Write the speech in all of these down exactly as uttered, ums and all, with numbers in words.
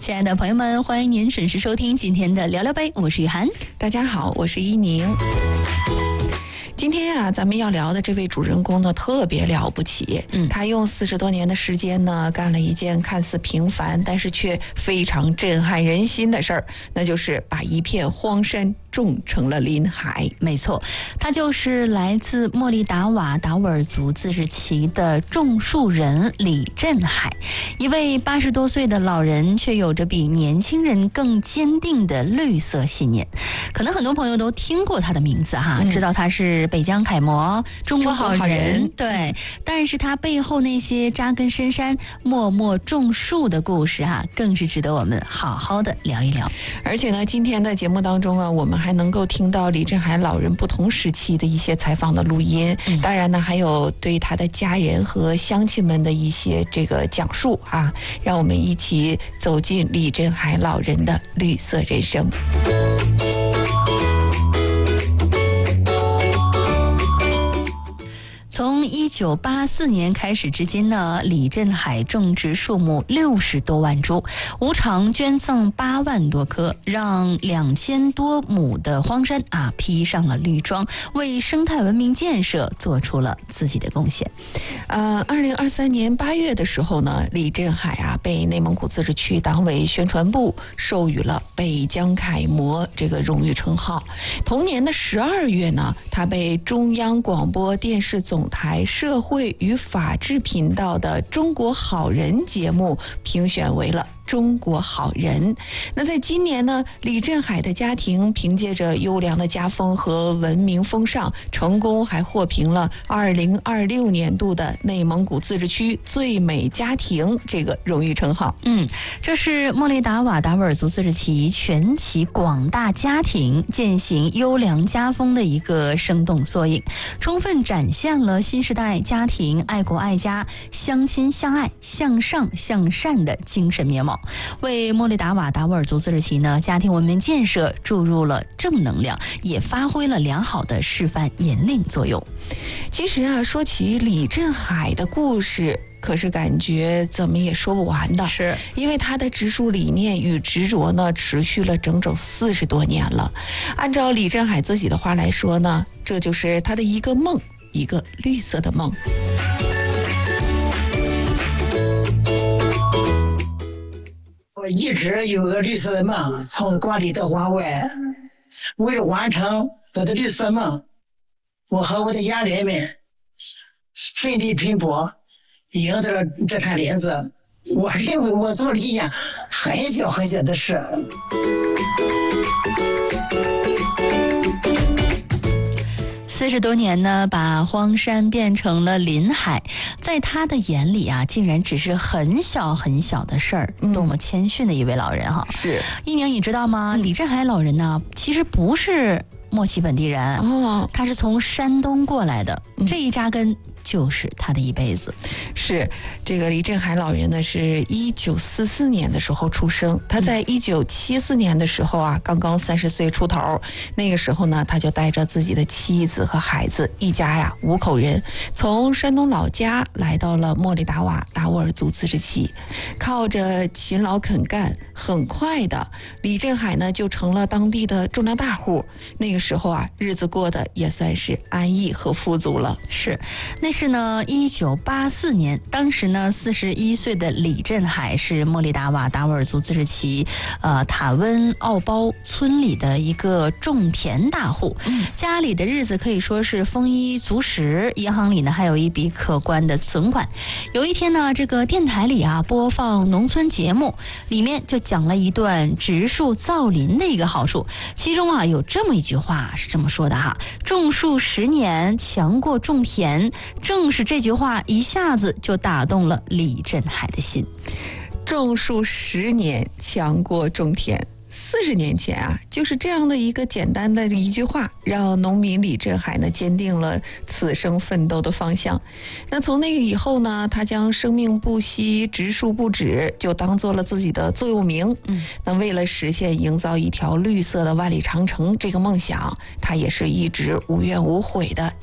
亲爱的朋友们，欢迎您准时收听今天的聊聊杯，我是雨涵。 大家好，我是依宁。今天啊，咱们要聊的这位主人公呢，特别了不起。嗯，他用四十多年的时间呢，干了一件看似平凡，但是却非常震撼人心的事儿，那就是把一片荒山种成了林海。 没错，他就是来自莫利达瓦达斡尔族自治旗的种树人李振海，一位八十多岁的老人，却有着比年轻人更坚定的绿色信念。可能很多朋友都听过他的名字哈，嗯、知道他是北疆楷模、中国好人， 好人对。但是他背后那些扎根深山、默默种树的故事哈，更是值得我们好好的聊一聊。 而且呢，今天的节目当中啊，我们还能够听到李振海老人不同时期的一些采访的录音，嗯、当然呢，还有对他的家人和乡亲们的一些这个讲述啊，让我们一起走进李振海老人的绿色人生。 从一九八四年开始至今呢，李振海种植树木六十多万株，无偿捐赠八万多棵，让两千多亩的荒山啊披上了绿装，为生态文明建设做出了自己的贡献。 呃，二零二三年八月的时候呢，李振海啊被内蒙古自治区党委宣传部授予了北疆楷模这个荣誉称号。同年的十二月呢，他被中央广播电视总台社会与法制频道的中国好人节目评选为了中国好人。那在今年呢，李振海的家庭凭借着优良的家风和文明风尚，成功还获评了二零二六年度的内蒙古自治区最美家庭这个荣誉称号。 嗯，这是莫利达瓦达斡尔族自治旗全旗广大家庭践行优良家风的一个生动缩影，充分展现了新时代家庭爱国爱家、相亲相爱、向上向善的精神面貌，为莫利达瓦达斡尔族自治旗呢家庭文明建设注入了正能量，也发挥了良好的示范引领作用。 其实啊，说起李振海的故事，可是感觉怎么也说不完的， 是因为他的植树理念与执着呢，持续了整整四十多年了。按照李振海自己的话来说呢，这就是他的一个梦，一个绿色的梦。 我一直有个绿色的梦，从馆里到馆外，为了完成我的绿色梦，我和我的家人们奋力拼搏，赢得了这片林子。我认为我做了一件很小很小的事。 四十多年呢，把荒山变成了林海，在他的眼里啊，竟然只是很小很小的事儿。多么谦逊的一位老人哈！ 是一宁，你知道吗？李振海老人呢，其实不是莫旗本地人哦，他是从山东过来的，嗯、这一扎根就是他的一辈子。 是这个李振海老人呢，是一九四四年的时候出生，他在一九七四年的时候啊，刚刚三十岁出头。那个时候呢，他就带着自己的妻子和孩子，一家呀五口人，从山东老家来到了莫利达瓦达斡尔族自治旗，靠着勤劳肯干，很快的，李振海呢就成了当地的重量大户。那个时候啊，日子过得也算是安逸和富足了。 是，那是呢，一九八四年，当时呢，四十一岁的李振海是莫利达瓦达斡尔族自治旗呃塔温奥包村里的一个种田大户，嗯、家里的日子可以说是丰衣足食，银行里呢还有一笔可观的存款。有一天呢，这个电台里啊播放农村节目，里面就讲了一段植树造林的一个好处，其中啊有这么一句话是这么说的哈：种树十年强过种田。正是这句话一下子就打动了李振海的心。 种树十年强过种田，四十年前啊，就是这样的一个简单的一句话，让农民李振海呢坚定了此生奋斗的方向。那从那个以后呢，他将生命不息，植树不止，就当做了自己的座右铭。嗯，那为了实现营造一条绿色的万里长城这个梦想，他也是一直无怨无悔的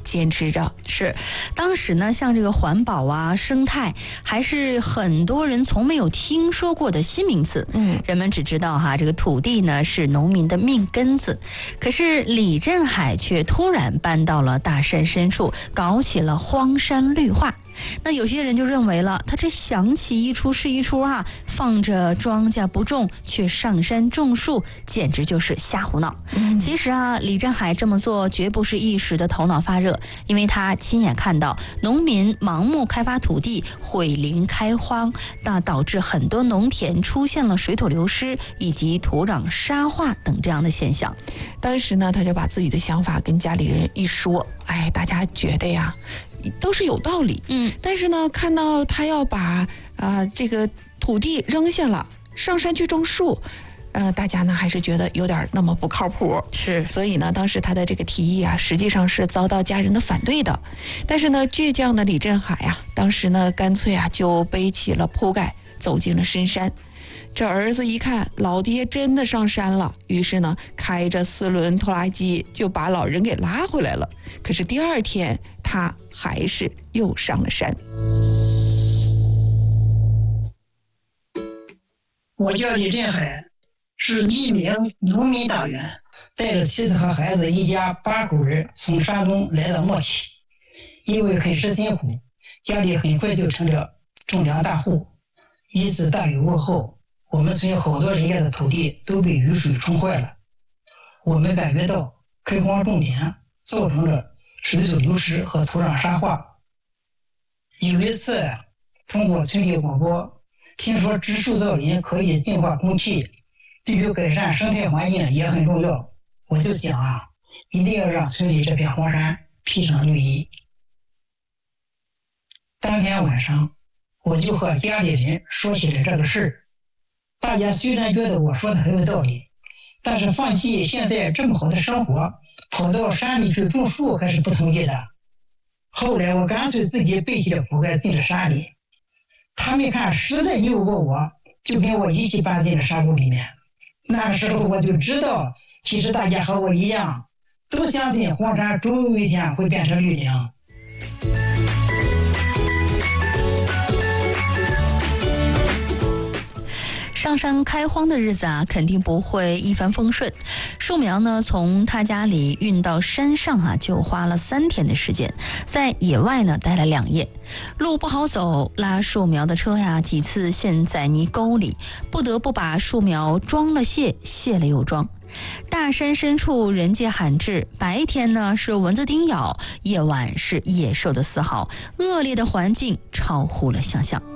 坚持着。 是，当时呢，像这个环保啊、生态，还是很多人从没有听说过的新名词。 嗯， 人们只知道哈，这个土地呢是农民的命根子。可是李振海却突然搬到了大山深处，搞起了荒山绿化。那有些人就认为了，他这想起一出是一出啊，放着庄稼不种，却上山种树，简直就是瞎胡闹。 嗯、 其实啊，李振海这么做绝不是一时的头脑发热，因为他亲眼看到农民盲目开发土地，毁林开荒，那导致很多农田出现了水土流失以及土壤沙化等这样的现象。 当时呢，他就把自己的想法跟家里人一说，哎，大家觉得呀都是有道理， 嗯， 但是呢，看到他要把啊、呃、这个土地扔下了，上山去种树，呃，大家呢还是觉得有点那么不靠谱， 是， 所以呢，当时他的这个提议啊，实际上是遭到家人的反对的。但是呢，倔强的李振海啊，当时呢，干脆啊就背起了铺盖，走进了深山。这儿子一看老爹真的上山了，于是呢，开着四轮拖拉机就把老人给拉回来了。可是第二天，他还是又上了山。 我叫李振海，是一名农民党员，带着妻子和孩子一家八口人从山东来到莫旗，因为很是辛苦，家里很快就成了种粮大户。一次大雨过后，我们村好多人家的土地都被雨水冲坏了，我们感觉到开荒种田造成了水土流失和土壤沙化。有一次通过村里广播，听说植树造林可以净化空气，对于改善生态环境也很重要，我就想啊，一定要让村里这片荒山披上绿衣。当天晚上我就和家里人说起了这个事儿，大家虽然觉得我说的很有道理，但是放弃现在这么好的生活，跑到山里去种树还是不同意的。后来我干脆自己背起了铺盖进了山里，他们看实在拗不过我，就跟我一起搬进了山谷里面。那个时候我就知道，其实大家和我一样，都相信荒山终有一天会变成绿林。 上山开荒的日子啊，肯定不会一帆风顺。树苗呢，从他家里运到山上啊，就花了三天的时间，在野外呢待了两夜，路不好走，拉树苗的车呀，几次陷在泥沟里，不得不把树苗装了卸，卸了又装。大山深处人迹罕至，白天呢是蚊子叮咬，夜晚是野兽的嘶嚎，恶劣的环境超乎了想象。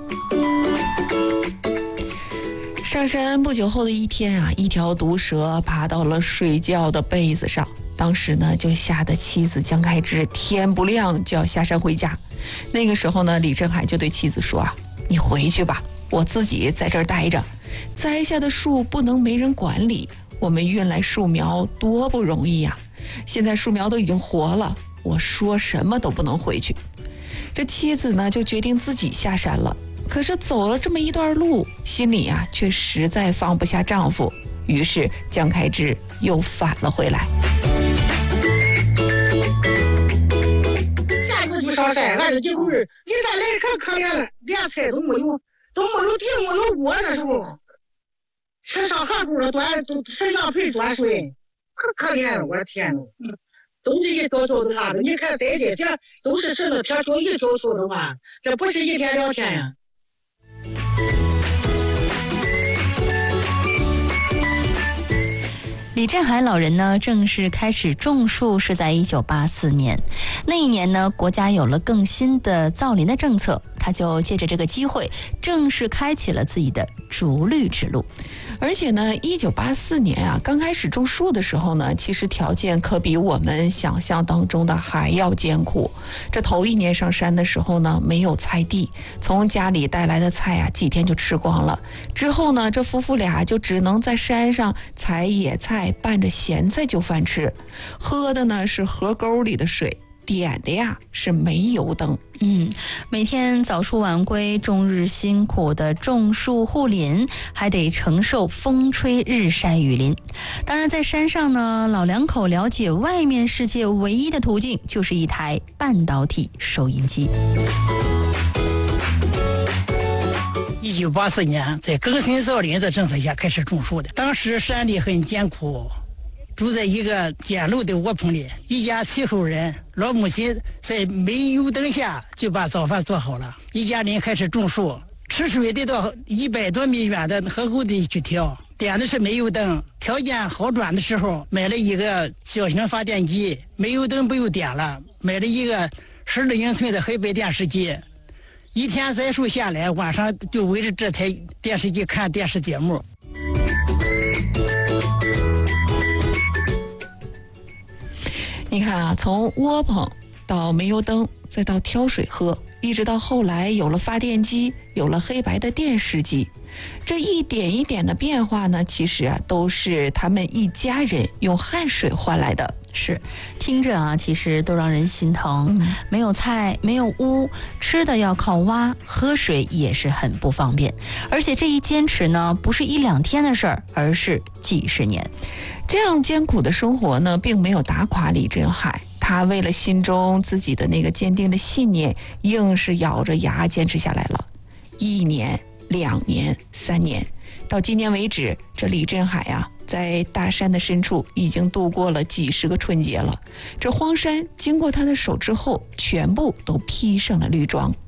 上山不久后的一天啊，一条毒蛇爬到了睡觉的被子上，当时呢就吓得妻子江开枝天不亮就要下山回家。那个时候呢，李振海就对妻子说啊，你回去吧，我自己在这儿待着，栽下的树不能没人管理，我们运来树苗多不容易呀、啊！现在树苗都已经活了，我说什么都不能回去。这妻子呢就决定自己下山了，可是走了这么一段路，心里啊却实在放不下丈夫，于是江开枝又返了回来。 下次就上山，俺这几口人，你咱来可可怜了，连菜都没有，都没有地没有锅，那时候吃上河沟了，端都吃羊盆端水，可可怜了，我的天哪！都是一条条的拉的，你看在这这都是什么铁锈一条条的话，这不是一天两天呀。 李振海老人呢，正式开始种树是在一九八四年。那一年呢，国家有了更新的造林的政策，他就借着这个机会，正式开启了自己的逐绿之路。 而且呢，一九八四年啊，刚开始种树的时候呢，其实条件可比我们想象当中的还要艰苦。这头一年上山的时候呢，没有菜地，从家里带来的菜啊，几天就吃光了。之后呢，这夫妇俩就只能在山上采野菜，拌着咸菜就饭吃，喝的呢是河沟里的水。 点的呀是煤油灯。 嗯，每天早出晚归，终日辛苦的种树护林，还得承受风吹日晒雨淋。当然在山上呢，老两口了解外面世界唯一的途径就是一台半导体收音机。 一九八四年，在更新造林的政策下开始种树的。当时山里很艰苦，住在一个简陋的窝棚里，一家七口人，老母亲在煤油灯下就把早饭做好了。一家人开始种树，吃水得到一百多米远的河沟地去挑，点的是煤油灯。条件好转的时候，买了一个小型发电机，煤油灯不用点了，买了一个十二英寸的黑白电视机。一天栽树下来，晚上就围着这台电视机看电视节目。 你看啊，从窝棚到煤油灯，再到挑水喝，一直到后来有了发电机，有了黑白的电视机，这一点一点的变化呢，其实啊，都是他们一家人用汗水换来的。 是，听着啊，其实都让人心疼。嗯、没有菜，没有屋，吃的要靠挖，喝水也是很不方便。而且这一坚持呢，不是一两天的事儿，而是几十年。 这样艰苦的生活呢，并没有打垮李振海。他为了心中自己的那个坚定的信念，硬是咬着牙坚持下来了。一年、两年、三年，到今年为止，这李振海啊，在大山的深处已经度过了几十个春节了。这荒山经过他的手之后，全部都披上了绿装。